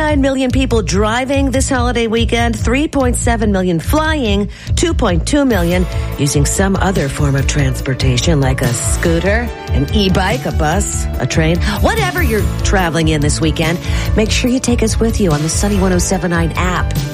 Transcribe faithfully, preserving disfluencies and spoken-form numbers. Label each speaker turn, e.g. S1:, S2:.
S1: nine million people driving this holiday weekend, three point seven million flying, two point two million using some other form of transportation like a scooter, an e-bike, a bus, a train. Whatever you're traveling in this weekend, make sure you take us with you on the Sunny one oh seven point nine app.